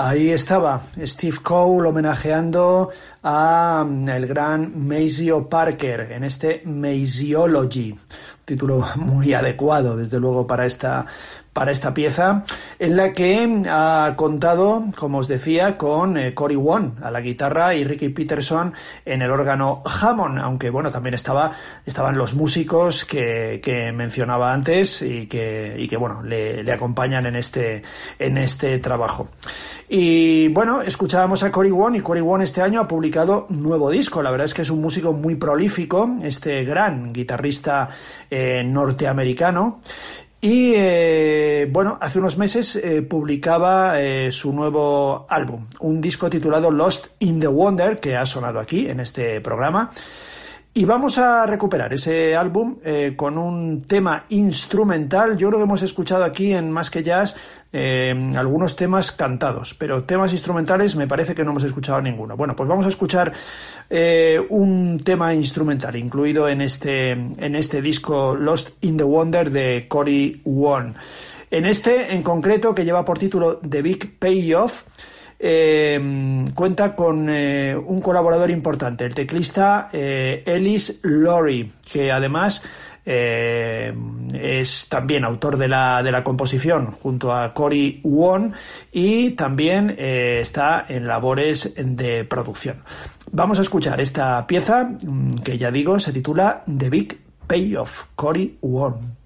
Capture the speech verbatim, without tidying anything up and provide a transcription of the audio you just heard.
Ahí estaba Steve Cole homenajeando a el gran Maceo Parker en este Mazeology, título muy adecuado desde luego para esta para esta pieza, en la que ha contado, como os decía, con eh, Cory Wong a la guitarra y Ricky Peterson en el órgano Hammond, aunque bueno, también estaba estaban los músicos que, que mencionaba antes y que, y que bueno, le, le acompañan en este en este trabajo. Y bueno, escuchábamos a Cory Wong, y Cory Wong este año ha publicado un nuevo disco. La verdad es que es un músico muy prolífico, este gran guitarrista eh, norteamericano. Y eh, bueno, hace unos meses eh, publicaba eh, su nuevo álbum, un disco titulado Lost in the Wonder, que ha sonado aquí en este programa. Y vamos a recuperar ese álbum eh, con un tema instrumental. Yo creo que hemos escuchado aquí en Más que Jazz eh, algunos temas cantados, pero temas instrumentales me parece que no hemos escuchado ninguno. Bueno, pues vamos a escuchar eh, un tema instrumental incluido en este, en este disco Lost in the Wonder de Cory Wong. En este en concreto, que lleva por título The Big Payoff, Eh, cuenta con eh, un colaborador importante, el teclista eh, Ellis Lowry, que además eh, es también autor de la, de la composición junto a Cory Wong, y también eh, está en labores de producción. Vamos a escuchar esta pieza que, ya digo, se titula The Big Payoff, Cory Wong.